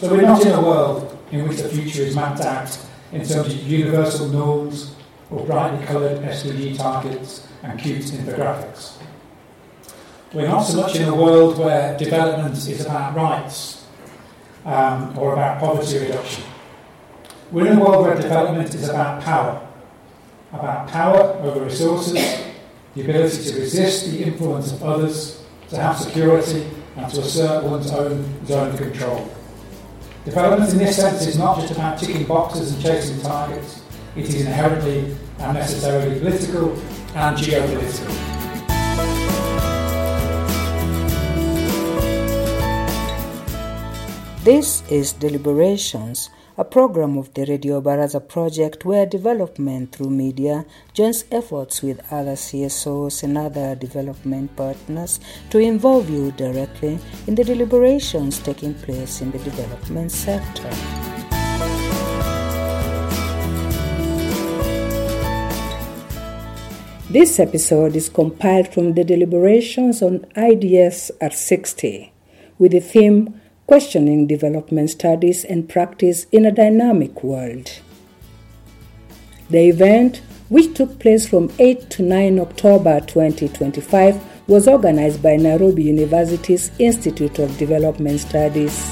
So we're not in a world in which the future is mapped out in terms of universal norms or brightly coloured SDG targets and cute infographics. We're not so much in a world where development is about rights or about poverty reduction. We're in a world where development is about power over resources, the ability to resist the influence of others, to have security, and to assert one's own zone of control. Development in this sense is not just about ticking boxes and chasing targets. It is inherently and necessarily political and geopolitical. This is Deliberations, a program of the Radio Baraza project where development through media joins efforts with other CSOs and other development partners to involve you directly in the deliberations taking place in the development sector. This episode is compiled from the deliberations on IDS R60 with the theme Questioning Development Studies and Practice in a Dynamic World. The event, which took place from 8 to 9 October 2025, was organized by Nairobi University's Institute of Development Studies.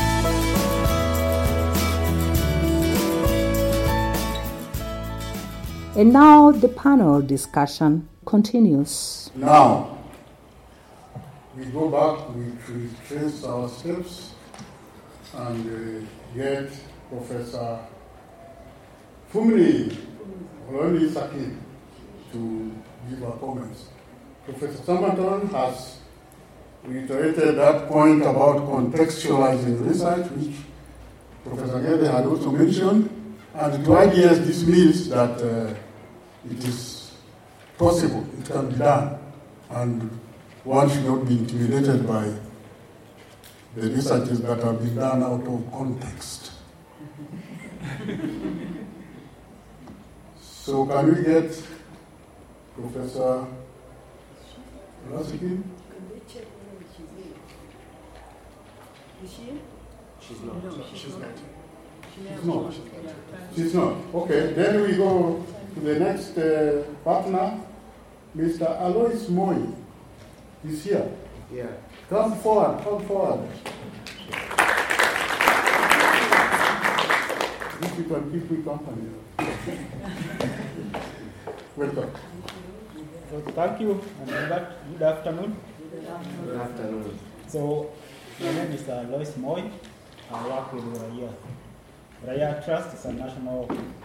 And now the panel discussion continues. Now, we go back, we trace our steps, and get Professor Fumini Oloni-Sakib to give our comments. Professor Sambaton has reiterated that point about contextualizing research, which Professor Gede had also mentioned, and to IDS this means that it is possible, it can be done, and one should not be intimidated by the researches that have been done out of context. So can we get Professor Oloni-Sakib? She's not. Okay, then we go to the next partner, Mr. Alois Moi. He's here. Yeah. Come forward. If you can keep me company. Welcome. So thank you, and good afternoon. Good afternoon. So my name is Alois Moi. I work with Uraia. Uraia Trust is a national.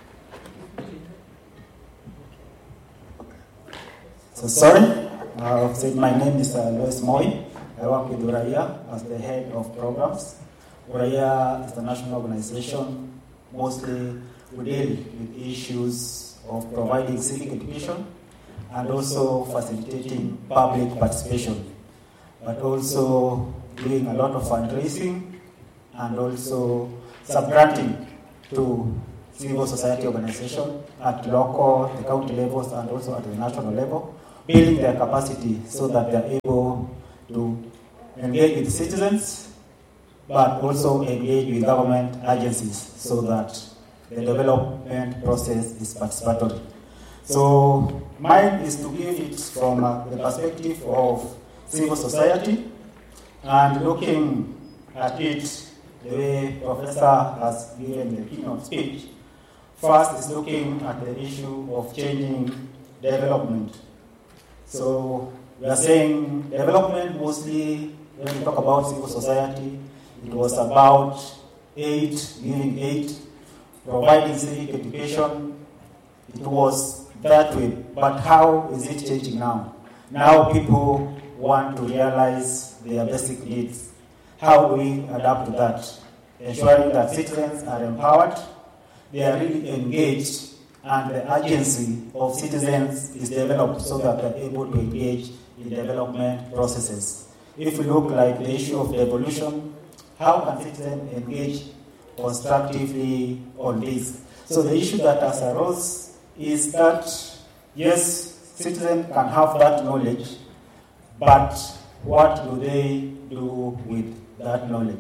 So sorry, my name is Alois Moi. I work with Uraia as the head of programs. Uraia is a national organization. Mostly we deal with issues of providing civic education and also facilitating public participation, but also doing a lot of fundraising and also subgranting to civil society organizations at local, the county levels, and also at the national level, building their capacity so that they're able to engage with citizens, but also engage with government agencies so that the development process is participatory. So mine is to give it from the perspective of civil society and looking at it the way Professor has given the keynote speech. First is looking at the issue of changing development. So we are saying development mostly, when we talk about civil society, it was about aid, giving aid, providing civic education. It was that way. But how is it changing now? Now people want to realize their basic needs. How do we adapt to that? Ensuring that citizens are empowered, they are really engaged, and the agency of citizens is developed so that they're able to engage in development processes. If we look like the issue of devolution, how can citizens engage constructively on this? So the issue that has arose is that, yes, citizens can have that knowledge, but what do they do with that knowledge?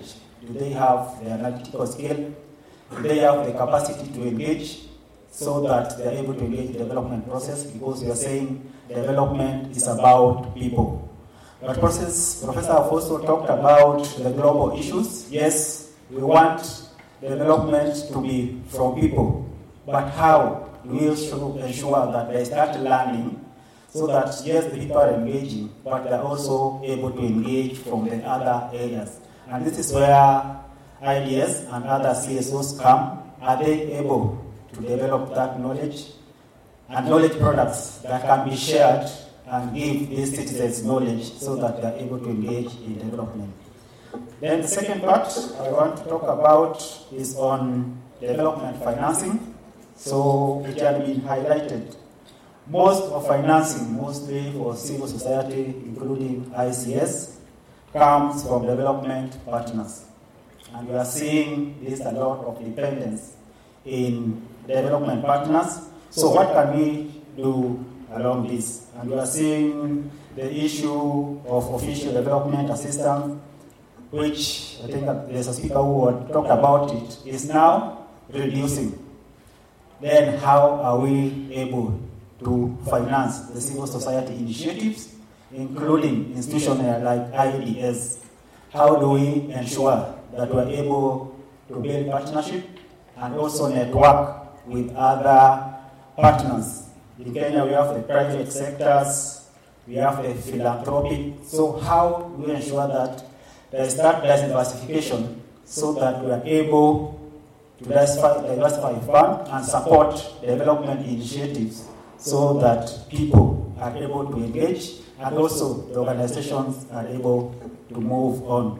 Do they have the analytical skill? Do they have the capacity to engage so that they are able to engage the development process? Because we are saying development is about people. But Professor have also talked about the global issues. Yes, we want development to be from people, but how do we ensure that they start learning so that, yes, the people are engaging, but they're also able to engage from the other areas? And this is where IDS and other CSOs come. Are they able to develop that knowledge and knowledge products that can be shared and give these citizens knowledge so that they are able to engage in development? Then the second part I want to talk about is on development financing. So it has been highlighted. Most of financing, mostly for civil society, including ICS, comes from development partners. And we are seeing this a lot of dependence in development partners. So what can we do along this? And we are seeing the issue of official development assistance, which I think there's a speaker who talked about it, is now reducing. Then how are we able to finance the civil society initiatives, including institutions like IDS? How do we ensure that we're able to build partnership and also network with other partners? In Kenya, we have the private sectors, we have the philanthropic. So how do we ensure that there is that diversification so that we are able to diversify fund and support development initiatives so that people are able to engage and also the organizations are able to move on.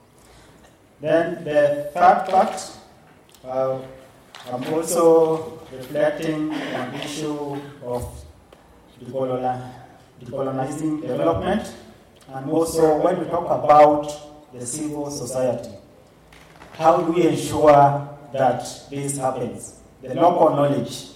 Then the third part, I'm also reflecting on the issue of decolonizing development, and also when we talk about the civil society, how do we ensure that this happens? The local knowledge,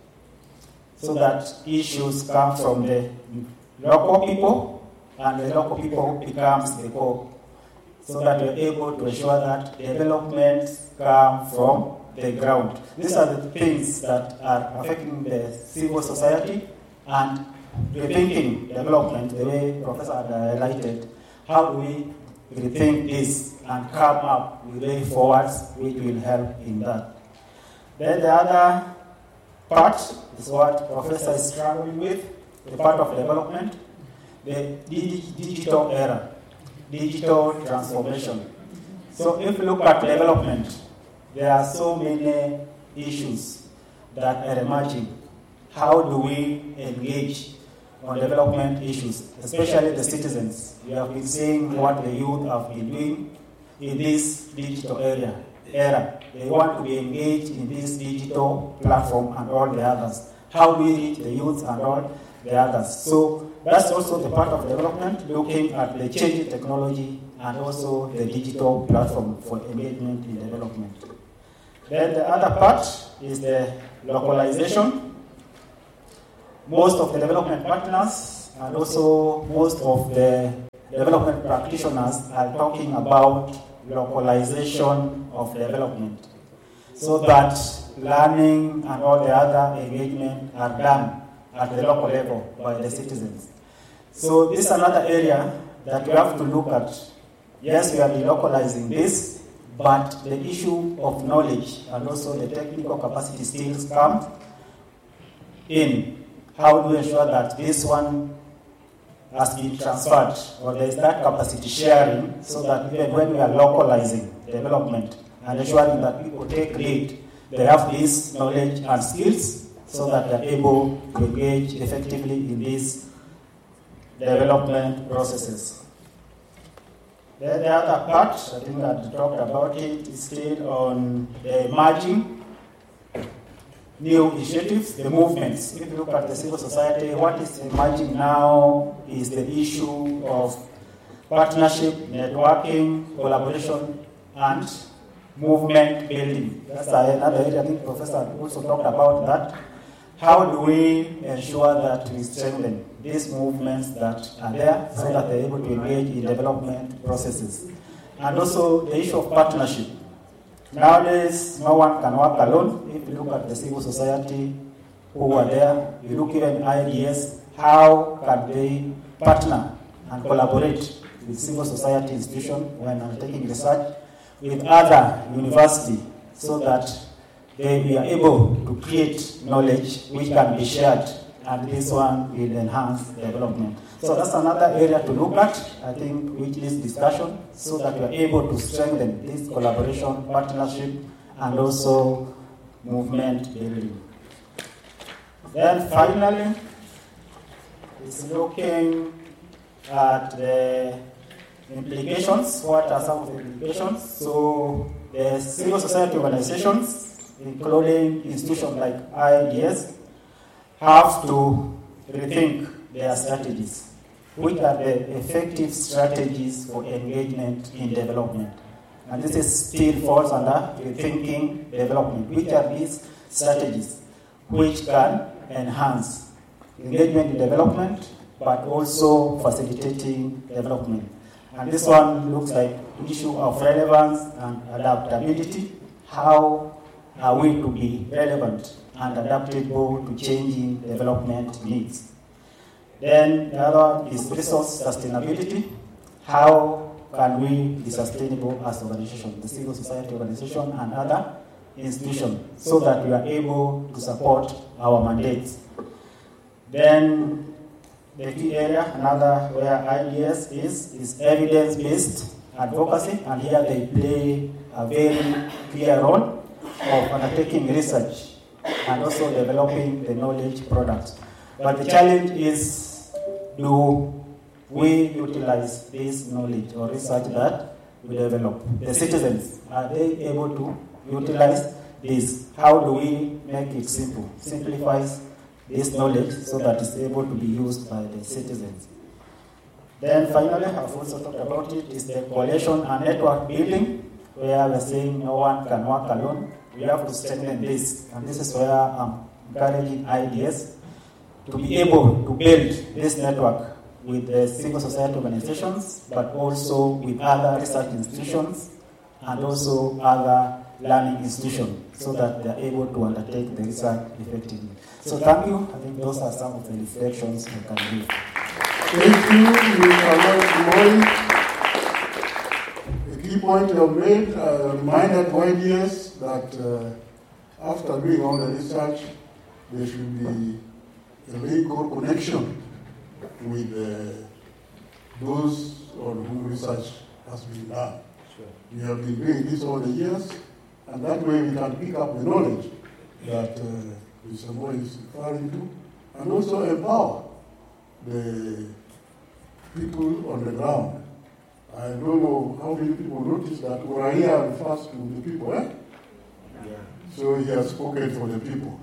so that issues come from the local people, and the local people becomes the core, so that we're able to ensure that developments come from the ground. These are the things that are affecting the civil society and rethinking development, the way Professor highlighted. How do we rethink this and come up with way forwards which will help in that? Then the other part is what Professor is struggling with, the part of development, the digital era, digital transformation. So if you look at development, there are so many issues that are emerging. How do we engage on development issues, especially the citizens? We have been seeing what the youth have been doing in this digital era. They want to be engaged in this digital platform and all the others. How do we reach the youth and all the others? So that's also the part of development, looking at the changing technology and also the digital platform for engagement in development. Then the other part is the localization. Most of the development partners and also most of the development practitioners are talking about localization of development, so that learning and all the other engagement are done at the local level by the citizens. So this is another area that we have to look at. Yes, we are delocalizing this, but the issue of knowledge and also the technical capacity still come in. How do we ensure that this one has been transferred, or there is that capacity sharing, so that even when we are localizing development and ensuring that people take lead, they have this knowledge and skills so that they are able to engage effectively in these development processes. Then the other part, I think I talked about it, is still on the emerging new initiatives, the movements. If you look at the civil society, what is emerging now is the issue of partnership, networking, collaboration, and movement building. That's another area. I think Professor also talked about that. How do we ensure that we strengthen these movements that are there so that they're able to engage in development processes? And also the issue of partnership. Nowadays, no one can work alone. If you look at the civil society who are there, you look even IDS, how can they partner and collaborate with civil society institutions when undertaking research with other universities so that they are able to create knowledge which can be shared, and this one will enhance development. So that's another area to look at, I think, which is discussion, so that we are able to strengthen this collaboration, partnership, and also movement building. Then finally, it's looking at the implications. What are some of the implications? So the civil society organizations, including institutions like IDS, have to rethink their strategies. Which are the effective strategies for engagement in development? And this is still falls under rethinking development. Which are these strategies which can enhance engagement in development, but also facilitating development? And this one looks like issue of relevance and adaptability. How are we to be relevant and adaptable to changing development needs? Then the other one is resource sustainability. How can we be sustainable as organizations, the civil society organization and other institutions, so that we are able to support our mandates? Then the key area, another where IDS is evidence-based advocacy, and here they play a very clear role of undertaking research and also developing the knowledge products. But the challenge is, do we utilize this knowledge or research that we develop? The citizens, are they able to utilize this? How do we make it simple? Simplifies this knowledge so that it's able to be used by the citizens. Then finally, I've also talked about it, is the coalition and network building, where we're saying no one can work alone. We have to strengthen this, and this is where I'm encouraging IDS to be able to build this network with the civil society organizations, but also with other research institutions and also other learning institutions, so that they're able to undertake the research effectively. So thank you. I think those are some of the reflections we can give. Thank you, Mr. Moi. The key point you have made, reminded IDS that after doing all the research, there should be a very good connection with those on whom research has been done. Sure. We have been doing this all the years, and that way we can pick up the knowledge that Mr. Moi is referring to, and also empower the people on the ground. I don't know how many people notice that Uraia refers to the people, eh? Yeah. So he has spoken for the people.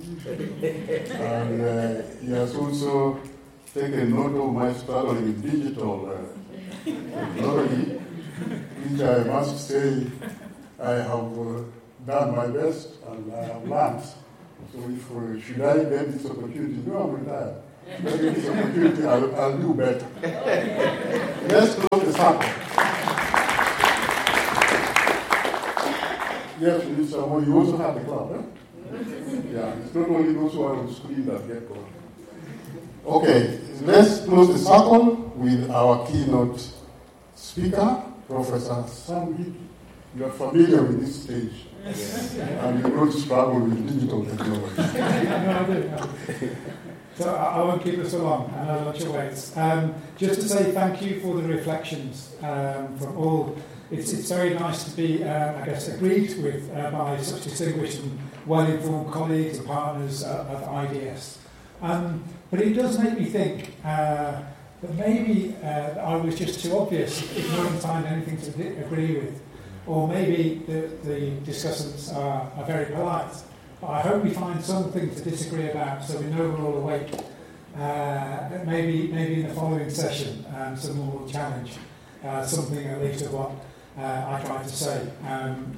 And he has also taken note of my struggle in digital technology, which I must say I have done my best and I have learned. So if should I get this opportunity? No, I'm retired. If I get this opportunity, I'll do better. Let's close the circle. Yes, Mr. Moi, you also have the club, eh? Yeah, it's not only those who are on screen that get called. Okay, let's close the circle with our keynote speaker, Professor Sam Gidi. You are familiar with this stage, and you don't struggle with digital technology. No, I do. So I won't keep us so long, and I'll let you wait. Just to say thank you for the reflections from all. It's very nice to be, I guess, agreed with by such distinguished and well-informed colleagues and partners of IDS. But it does make me think that maybe I was just too obvious if no one found anything to agree with, or maybe the discussants are very polite. But I hope we find something to disagree about, so we know we're all awake. Maybe in the following session, someone will challenge something at least of what I tried to say. And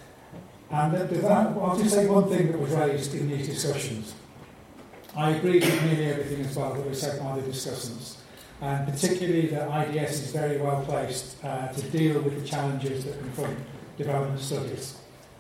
I'll just say one thing that was raised in these discussions. I agree with nearly everything as well that was said by the discussants. and particularly that IDS is very well placed to deal with the challenges that confront development studies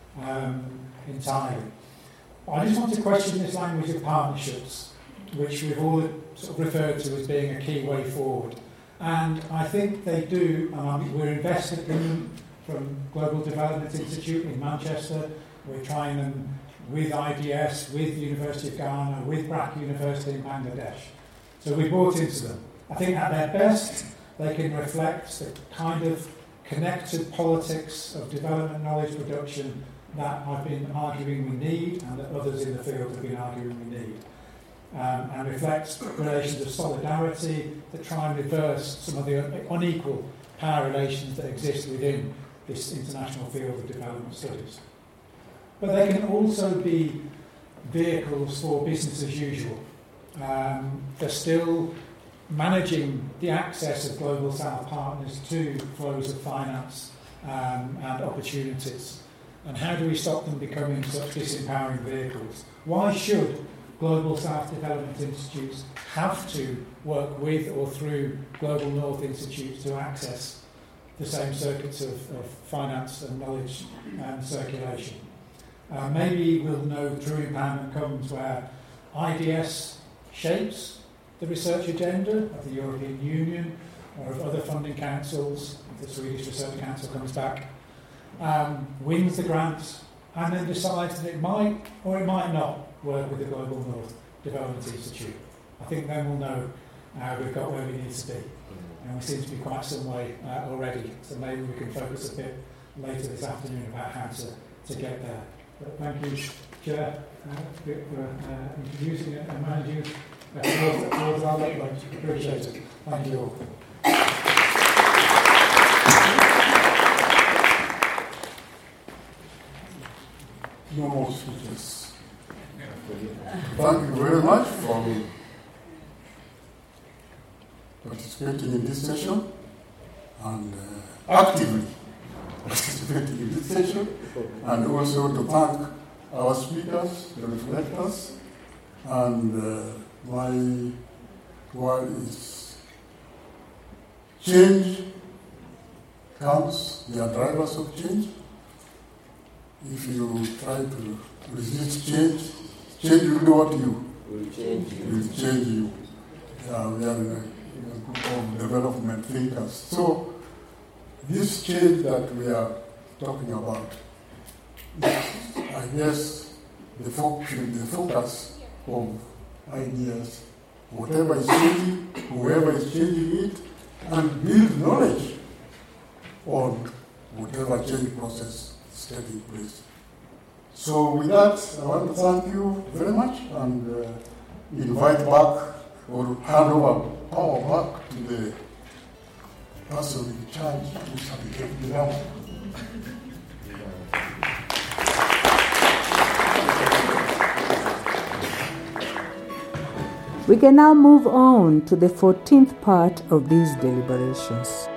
entirely. I just want to question this language of partnerships, which we've all sort of referred to as being a key way forward. And I think they do, and we're invested in them from Global Development Institute in Manchester. We're trying them with IDS, with the University of Ghana, with BRAC University in Bangladesh. So we bought into them. I think at their best, they can reflect the kind of connected politics of development knowledge production that I've been arguing we need and that others in the field have been arguing we need. And reflects relations of solidarity that try and reverse some of the unequal power relations that exist within this international field of development studies. But they can also be vehicles for business as usual. They're still managing the access of Global South partners to flows of finance and opportunities. And how do we stop them becoming such disempowering vehicles? Why should Global South Development Institutes have to work with or through Global North Institutes to access the same circuits of finance and knowledge and circulation? Maybe we'll know true empowerment comes where IDS shapes the research agenda of the European Union or of other funding councils, if the Swedish Research Council comes back, wins the grants, and then decides that it might or it might not work with the Global North Development Institute. I think then we'll know we've got where we need to be. And we seem to be quite some way already, so maybe we can focus a bit later this afternoon about how to get there. But thank you, Chair, for introducing it and managing towards our late lunch. Appreciate it. Thank you all. No more speeches. Thank you very much for participating in this session and actively participating in this session, and also to thank our speakers, the reflectors, and my word is change comes, they are drivers of change. If you try to resist change, change will do what you will change you. Will change you. Yeah, we are in a group of development thinkers. So this change that we are talking about, I guess the focus of ideas, whatever is changing, whoever is changing it, and build knowledge on whatever change process is taking place. So with that, I want to thank you very much and invite back or hand over power back to the person in charge, Mr. Bilal. We can now move on to the 14th part of these deliberations.